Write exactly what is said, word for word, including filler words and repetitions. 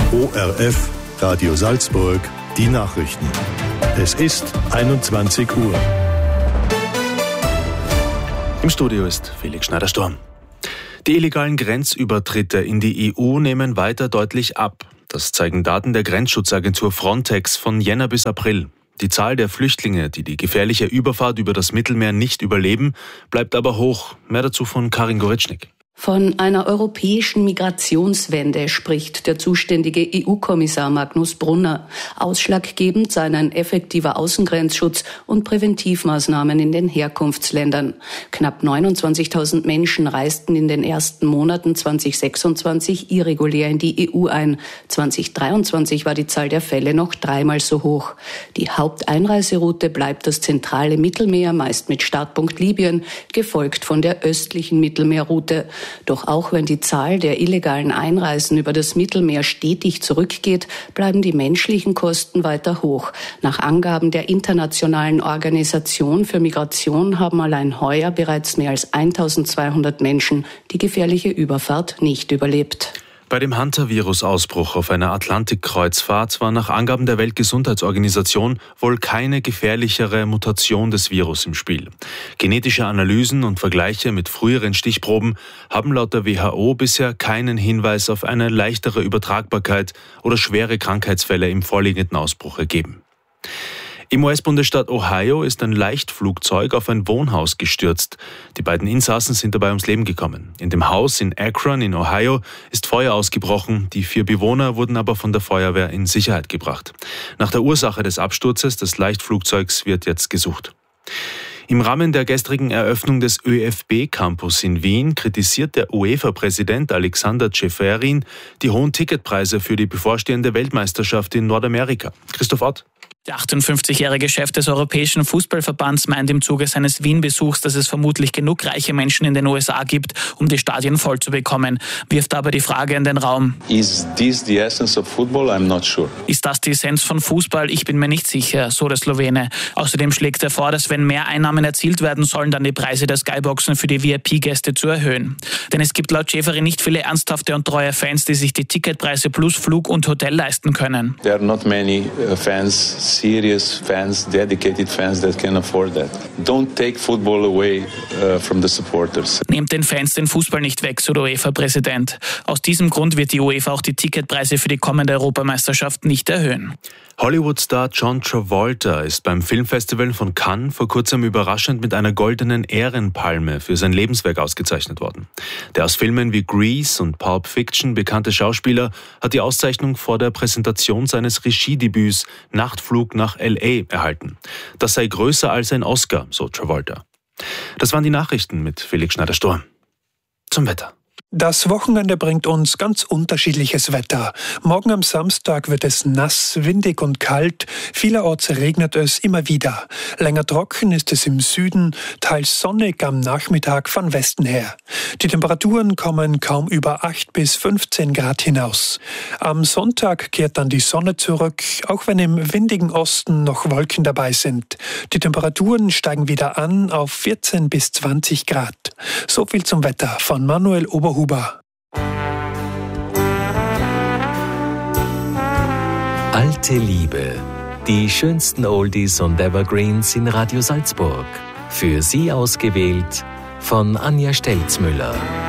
O R F, Radio Salzburg, die Nachrichten. Es ist einundzwanzig Uhr. Im Studio ist Felix Schneider-Storm. Die illegalen Grenzübertritte in die E U nehmen weiter deutlich ab. Das zeigen Daten der Grenzschutzagentur Frontex von Jänner bis April. Die Zahl der Flüchtlinge, die die gefährliche Überfahrt über das Mittelmeer nicht überleben, bleibt aber hoch. Mehr dazu von Karin Goritschnik. Von einer europäischen Migrationswende spricht der zuständige E U-Kommissar Magnus Brunner. Ausschlaggebend seien ein effektiver Außengrenzschutz und Präventivmaßnahmen in den Herkunftsländern. Knapp neunundzwanzigtausend Menschen reisten in den ersten Monaten zweitausendsechsundzwanzig irregulär in die E U ein. zweitausenddreiundzwanzig war die Zahl der Fälle noch dreimal so hoch. Die Haupteinreiseroute bleibt das zentrale Mittelmeer, meist mit Startpunkt Libyen, gefolgt von der östlichen Mittelmeerroute. Doch auch wenn die Zahl der illegalen Einreisen über das Mittelmeer stetig zurückgeht, bleiben die menschlichen Kosten weiter hoch. Nach Angaben der Internationalen Organisation für Migration haben allein heuer bereits mehr als eintausendzweihundert Menschen die gefährliche Überfahrt nicht überlebt. Bei dem Hantavirus-Ausbruch auf einer Atlantikkreuzfahrt war nach Angaben der Weltgesundheitsorganisation wohl keine gefährlichere Mutation des Virus im Spiel. Genetische Analysen und Vergleiche mit früheren Stichproben haben laut der W H O bisher keinen Hinweis auf eine leichtere Übertragbarkeit oder schwere Krankheitsfälle im vorliegenden Ausbruch ergeben. Im U S-Bundesstaat Ohio ist ein Leichtflugzeug auf ein Wohnhaus gestürzt. Die beiden Insassen sind dabei ums Leben gekommen. In dem Haus in Akron in Ohio ist Feuer ausgebrochen. Die vier Bewohner wurden aber von der Feuerwehr in Sicherheit gebracht. Nach der Ursache des Absturzes des Leichtflugzeugs wird jetzt gesucht. Im Rahmen der gestrigen Eröffnung des ÖFB-Campus in Wien kritisiert der UEFA-Präsident Alexander Ceferin die hohen Ticketpreise für die bevorstehende Weltmeisterschaft in Nordamerika. Christoph Ott. Der achtundfünfzigjährige Chef des Europäischen Fußballverbands meint im Zuge seines Wien-Besuchs, dass es vermutlich genug reiche Menschen in den U S A gibt, um die Stadien voll zu bekommen, wirft aber die Frage in den Raum. Is this the essence of football? I'm not sure. Ist das die Essenz von Fußball? Ich bin mir nicht sicher, so der Slowene. Außerdem schlägt er vor, dass wenn mehr Einnahmen erzielt werden sollen, dann die Preise der Skyboxen für die V I P-Gäste zu erhöhen. Denn es gibt laut Schäferin nicht viele ernsthafte und treue Fans, die sich die Ticketpreise plus Flug und Hotel leisten können. There are not many uh, fans, serious fans, dedicated fans that can afford that. Don't take football away uh, from the supporters. Nehmt den Fans den Fußball nicht weg, so der UEFA-Präsident. Aus diesem Grund wird die UEFA auch die Ticketpreise für die kommende Europameisterschaft nicht erhöhen. Hollywood-Star John Travolta ist beim Filmfestival von Cannes vor kurzem überraschend mit einer goldenen Ehrenpalme für sein Lebenswerk ausgezeichnet worden. Der aus Filmen wie Grease und Pulp Fiction bekannte Schauspieler hat die Auszeichnung vor der Präsentation seines Regiedebüts Nachtflug nach L A erhalten. Das sei größer als ein Oscar, so Travolta. Das waren die Nachrichten mit Felix Schneider-Storm. Zum Wetter. Das Wochenende bringt uns ganz unterschiedliches Wetter. Morgen am Samstag wird es nass, windig und kalt. Vielerorts regnet es immer wieder. Länger trocken ist es im Süden, teils sonnig am Nachmittag von Westen her. Die Temperaturen kommen kaum über acht bis fünfzehn Grad hinaus. Am Sonntag kehrt dann die Sonne zurück, auch wenn im windigen Osten noch Wolken dabei sind. Die Temperaturen steigen wieder an auf vierzehn bis zwanzig Grad. So viel zum Wetter von Manuel Oberhuber. Alte Liebe. Die schönsten Oldies und Evergreens in Radio Salzburg. Für Sie ausgewählt von Anja Stelzmüller.